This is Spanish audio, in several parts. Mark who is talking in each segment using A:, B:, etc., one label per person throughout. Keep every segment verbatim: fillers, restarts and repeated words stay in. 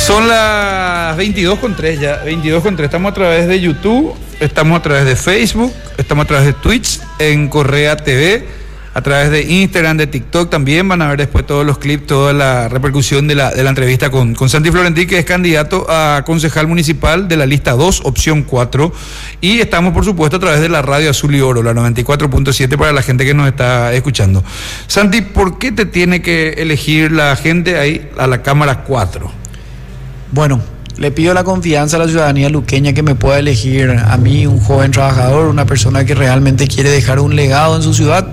A: Son las veintidós con tres ya, veintidós con tres. Estamos a través de YouTube, estamos a través de Facebook, estamos a través de Twitch, en Correa T V, a través de Instagram, de TikTok también. Van a ver después todos los clips, toda la repercusión de la, de la entrevista con, con Santi Florentín, que es candidato a concejal municipal de la lista dos, opción cuatro. Y estamos, por supuesto, a través de la radio Azul y Oro, la noventa y cuatro punto siete, para la gente que nos está escuchando. Santi, ¿por qué te tiene que elegir la gente ahí a la Cámara cuatro?
B: Bueno, le pido la confianza a la ciudadanía luqueña que me pueda elegir a mí, un joven trabajador, una persona que realmente quiere dejar un legado en su ciudad.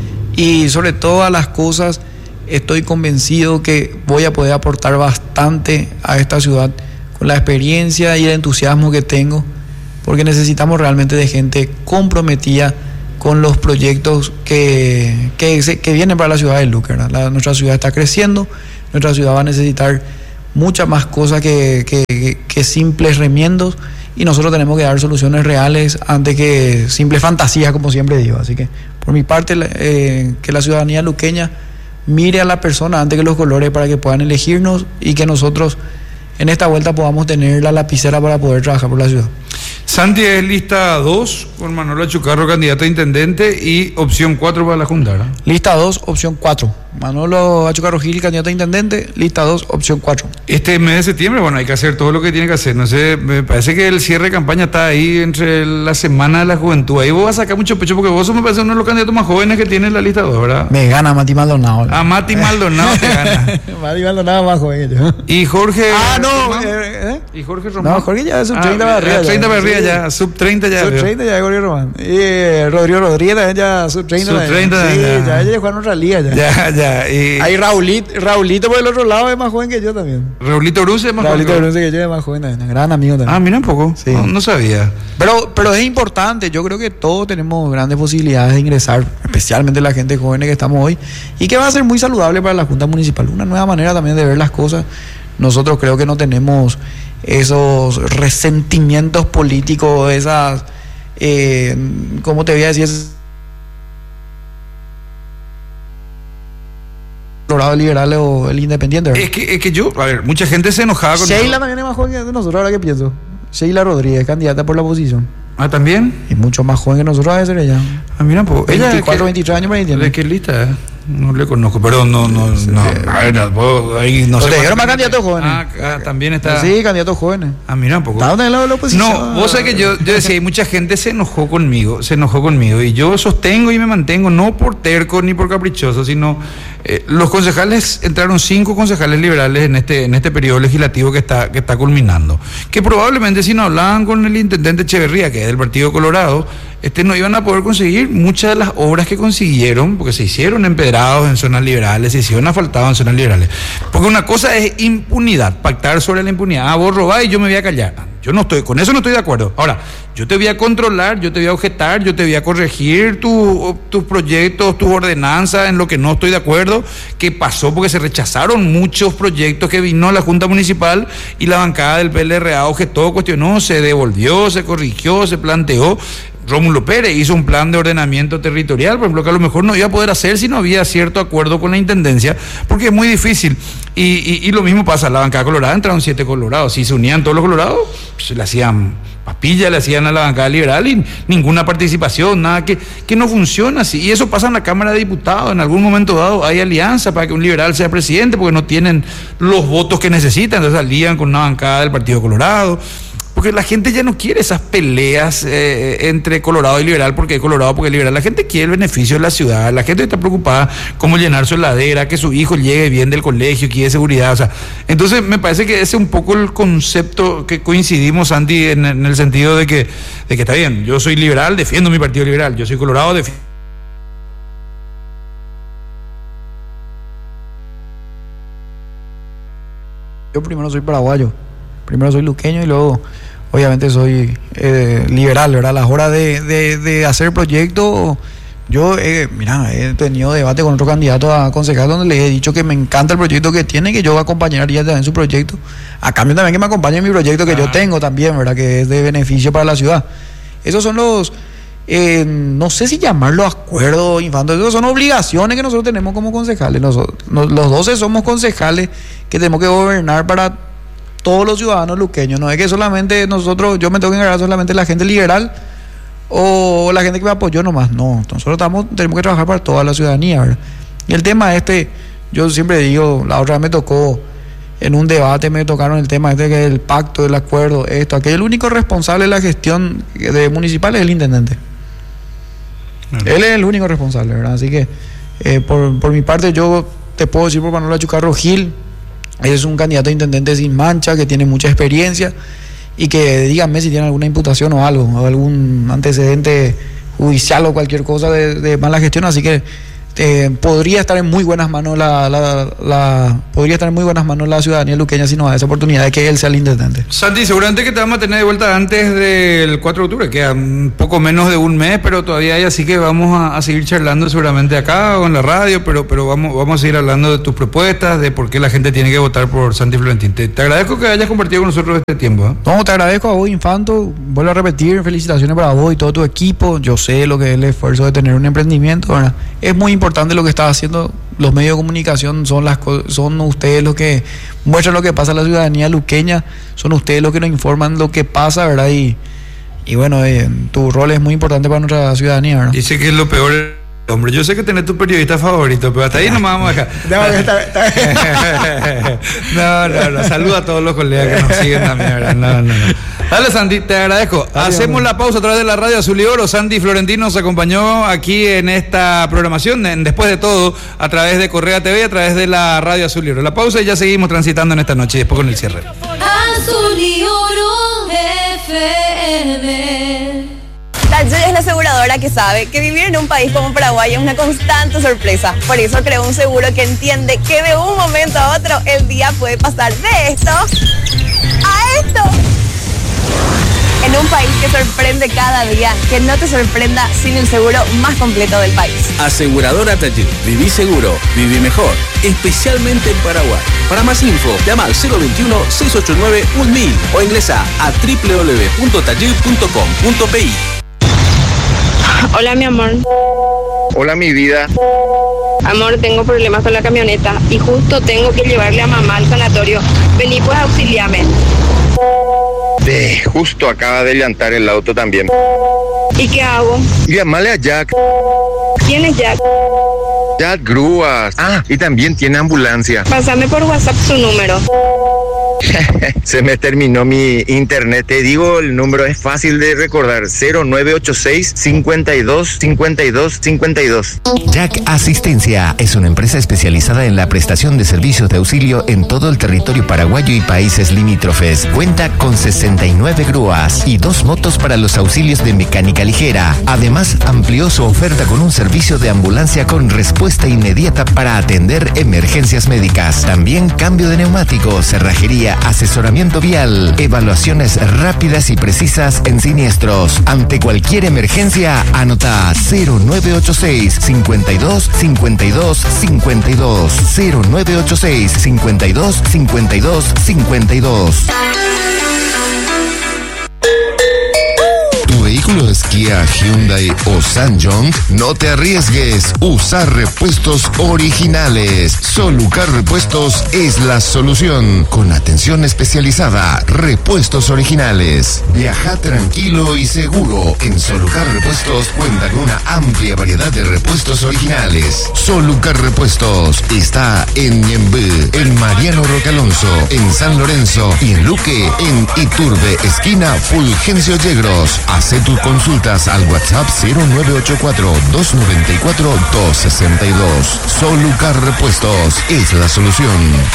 B: Y sobre todas las cosas, estoy convencido que voy a poder aportar bastante a esta ciudad con la experiencia y el entusiasmo que tengo, porque necesitamos realmente de gente comprometida con los proyectos que, que, que vienen para la ciudad de Luque. La, nuestra ciudad está creciendo, nuestra ciudad va a necesitar muchas más cosas que, que, que, que simples remiendos, y nosotros tenemos que dar soluciones reales antes que simples fantasías, como siempre digo. Así que por mi parte, eh, que la ciudadanía luqueña mire a la persona antes que los colores, para que puedan elegirnos y que nosotros en esta vuelta podamos tener la lapicera para poder trabajar por la ciudad.
A: Santi es lista dos con Manolo Achucarro, candidato a intendente, y opción cuatro para la Junta, ¿verdad?
B: Lista dos, opción cuatro. Manolo Achucarro Gil, candidato a intendente, lista dos, opción cuatro.
A: Este mes de septiembre, bueno, hay que hacer todo lo que tiene que hacer. No sé, me parece que el cierre de campaña está ahí entre la Semana de la Juventud. Ahí vos vas a sacar mucho pecho, porque vos sos, me parece, uno de los candidatos más jóvenes que tiene la lista dos, ¿verdad?
B: Me gana Mati Maldonado.
A: A Mati Maldonado te gana.
B: Mati Maldonado más joven que yo.
A: Y Jorge...
B: Ah, no. Eh, ¿eh?
A: ¿Y Jorge Román?
B: No, Jorge ya es sub treinta
A: ah,
B: para arriba.
A: treinta para arriba ya, sub treinta ya.
B: Sub treinta ya es Jorge Román. Y eh, Rodrigo Rodríguez también ya sub treinta.
A: Sub treinta
B: sí,
A: ya.
B: ya ella juega en otra liga ya.
A: Ya, ya. Y...
B: Ahí Raulito, Raulito por el otro lado es más joven que yo también.
A: Raulito Bruce es más
B: Raulito
A: joven.
B: Bruce que yo es más joven también. Gran amigo también.
A: Ah, mira un poco.
B: Sí.
A: No, no sabía.
B: Pero, pero es importante. Yo creo que todos tenemos grandes posibilidades de ingresar, especialmente la gente joven que estamos hoy, y que va a ser muy saludable para la Junta Municipal. Una nueva manera también de ver las cosas. Nosotros creo que no tenemos esos resentimientos políticos, esas, eh, ¿cómo te voy a decir? Colorado liberal o el independiente, ¿verdad?
A: Es que, es que yo, a ver, mucha gente se enojaba con
B: Sheila también es más joven que nosotros, ahora que pienso. Sheila Rodríguez, candidata por la oposición.
A: Ah, ¿también?
B: Y mucho más joven que nosotros debe ser ella.
A: Ah, mira, pues
B: veinticuatro, veintitrés años, me entiendes.
A: ¿De qué lista? No le conozco, pero no, no, no. A ver, no, ahí no, no sé.
B: Pero más candidatos jóvenes.
A: Ah, ah, también está.
B: Sí, candidatos jóvenes.
A: Ah, mira un poco.
B: ¿Está en el lado de la oposición?
A: No, vos sabés que yo, yo decía, hay mucha gente se enojó conmigo, se enojó conmigo, y yo sostengo y me mantengo, no por terco ni por caprichoso, sino eh, los concejales, entraron cinco concejales liberales en este, en este periodo legislativo que está, que está culminando, que probablemente si no hablaban con el intendente Echeverría, que es del Partido Colorado, este, no iban a poder conseguir muchas de las obras que consiguieron, porque se hicieron empedrados en zonas liberales, se hicieron asfaltados en zonas liberales. Porque una cosa es impunidad, pactar sobre la impunidad. Ah, vos robás y yo me voy a callar. Yo no estoy, con eso no estoy de acuerdo. Ahora, yo te voy a controlar, yo te voy a objetar, yo te voy a corregir tu, tus proyectos, tus ordenanzas en lo que no estoy de acuerdo. ¿Qué pasó? Porque se rechazaron muchos proyectos que vino la Junta Municipal y la bancada del P L R A objetó, cuestionó, se devolvió, se corrigió, se planteó. Rómulo Pérez hizo un plan de ordenamiento territorial, por ejemplo, que a lo mejor no iba a poder hacer si no había cierto acuerdo con la intendencia, porque es muy difícil. Y, y, y lo mismo pasa, la bancada colorada entraron siete colorados. Si se unían todos los colorados, pues, le hacían papilla, le hacían a la bancada liberal y ninguna participación, nada que, que no funciona así. Y eso pasa en la Cámara de Diputados. En algún momento dado hay alianza para que un liberal sea presidente, porque no tienen los votos que necesitan, entonces alían con una bancada del Partido Colorado. Porque la gente ya no quiere esas peleas eh, entre Colorado y liberal, porque es Colorado, porque es liberal. La gente quiere el beneficio de la ciudad, la gente está preocupada cómo llenar su heladera, que su hijo llegue bien del colegio, quiere seguridad. O sea, entonces me parece que ese es un poco el concepto que coincidimos, Santi, en, en el sentido de que, de que está bien, yo soy liberal, defiendo mi partido liberal, yo soy Colorado, defiendo.
B: Yo primero soy paraguayo, primero soy luqueño y luego obviamente soy eh, liberal, ¿verdad? A las horas de, de, de hacer proyectos, yo, eh, mira, he tenido debate con otro candidato a concejal donde le he dicho que me encanta el proyecto que tiene, que yo voy a acompañaría también su proyecto, a cambio también que me acompañe en mi proyecto que ah. yo tengo también, ¿verdad? Que es de beneficio para la ciudad. Esos son los, eh, no sé si llamarlo acuerdos, infantos, esos son obligaciones que nosotros tenemos como concejales. Nosotros, los doce somos concejales que tenemos que gobernar para todos los ciudadanos luqueños. No es que solamente nosotros, yo me tengo que encargar solamente de la gente liberal o la gente que me apoyó nomás. No, nosotros estamos, tenemos que trabajar para toda la ciudadanía, ¿verdad? Y el tema este, yo siempre digo, la otra vez me tocó en un debate, me tocaron el tema este que el pacto, el acuerdo, esto, aquello. El único responsable de la gestión de municipal es el intendente. Uh-huh. Él es el único responsable, ¿verdad? Así que eh, por, por mi parte yo te puedo decir por Manuel Achucarro Gil, es un candidato a intendente sin mancha, que tiene mucha experiencia y que díganme si tiene alguna imputación o algo, o algún antecedente judicial o cualquier cosa de, de mala gestión, así que eh, podría estar en muy buenas manos la, la, la podría estar en muy buenas manos la ciudadanía luqueña si nos da esa oportunidad de que él sea el intendente.
A: Santi, seguramente que te vamos a tener de vuelta antes del cuatro de octubre, queda un poco menos de un mes, pero todavía hay, así que vamos a, a seguir charlando seguramente acá o en la radio, pero pero vamos vamos a seguir hablando de tus propuestas, de por qué la gente tiene que votar por Santi Florentín. Te, te agradezco que hayas compartido con nosotros este tiempo, ¿eh?
B: No, te agradezco a vos, Infanto, vuelvo a repetir, felicitaciones para vos y todo tu equipo. Yo sé lo que es el esfuerzo de tener un emprendimiento, ¿verdad? Es muy importante lo que estás haciendo. Los medios de comunicación son las son ustedes los que muestran lo que pasa a la ciudadanía luqueña, son ustedes los que nos informan lo que pasa, ¿verdad? Y, y bueno, eh, tu rol es muy importante para nuestra ciudadanía, ¿verdad?
A: Dice que es lo peor, hombre. Yo sé que tenés tu periodista favorito, pero hasta ahí no me vamos a dejar.
B: No, está, está.
A: no, no, no. Saluda a todos los colegas que nos siguen también, ¿verdad? No, no, no. Dale, Santi, te agradezco. Adiós, Hacemos man. la pausa a través de la radio Azul y Oro. Santi Florentín nos acompañó aquí en esta programación, en Después de Todo, a través de Correa T V y a través de la radio Azul y Oro. La pausa y ya seguimos transitando en esta noche y después con el cierre.
C: Azul y Oro F M.
D: Tayud es la aseguradora que sabe que vivir en un país como Paraguay es una constante sorpresa. Por eso creó un seguro que entiende que de un momento a otro el día puede pasar de esto a esto. En un país que sorprende cada día, que no te sorprenda sin el seguro más completo del país.
E: Aseguradora Tayud. Viví seguro, viví mejor. Especialmente en Paraguay. Para más info, llama al cero veintiuno, seiscientos ochenta y nueve, un mil o ingresa a doble u doble u doble u punto tayud punto com punto p i.
F: Hola, mi amor.
G: Hola, mi vida.
F: Amor, tengo problemas con la camioneta y justo tengo que llevarle a mamá al sanatorio. Vení, pues, auxiliame.
G: De, justo acaba de levantar el auto también.
F: ¿Y qué hago?
G: Llámale a Jack.
F: ¿Quién es Jack?
G: Jack Grúas. Ah, y también tiene ambulancia.
F: Pásame por WhatsApp su número.
G: Se me terminó mi internet. Te digo, el número es fácil de recordar. cero nueve ocho seis, cincuenta y dos, cincuenta y dos, cincuenta y dos.
H: Jack Asistencia es una empresa especializada en la prestación de servicios de auxilio en todo el territorio paraguayo y países limítrofes. Cuenta con sesenta y nueve grúas y dos motos para los auxilios de mecánica ligera. Además, amplió su oferta con un servicio de ambulancia con respuesta inmediata para atender emergencias médicas. También cambio de neumáticos, cerrajería, asesoramiento vial, evaluaciones rápidas y precisas en siniestros. Ante cualquier emergencia, anota cero nueve ocho seis, cincuenta y dos, cincuenta y dos, cincuenta y dos. cero nueve ocho seis, cincuenta y dos, cincuenta y dos, cincuenta y dos. ¿Vehículo es Kia, Hyundai o Ssangyong? No te arriesgues. Usa repuestos originales. Solucar Repuestos es la solución. Con atención especializada. Repuestos originales. Viaja tranquilo y seguro. En Solucar Repuestos cuenta con una amplia variedad de repuestos originales. Solucar Repuestos está en Ñemby, en Mariano Roque Alonso, en San Lorenzo y en Luque, en Iturbe, esquina Fulgencio Yegros. Hace tus consultas al WhatsApp cero nueve ocho cuatro, dos nueve cuatro, dos seis dos. Solucar Repuestos es la solución.